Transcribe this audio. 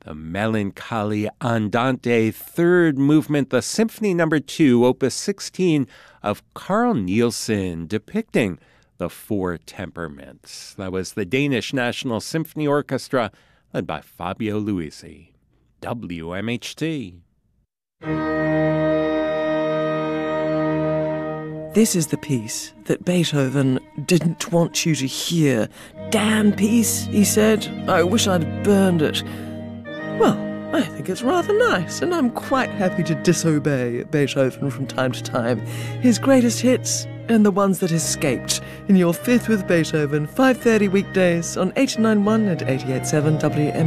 The Melancholy Andante, third movement, the Symphony No. 2, Opus 16 of Carl Nielsen, depicting the four temperaments. That was the Danish National Symphony Orchestra, led by Fabio Luisi. WMHT. This is the piece that Beethoven didn't want you to hear. Damn piece, he said. I wish I'd burned it. Well, I think it's rather nice, and I'm quite happy to disobey Beethoven from time to time. His greatest hits and the ones that escaped in your Fifth with Beethoven, 5:30 weekdays on 89.1 and 88.7 WM.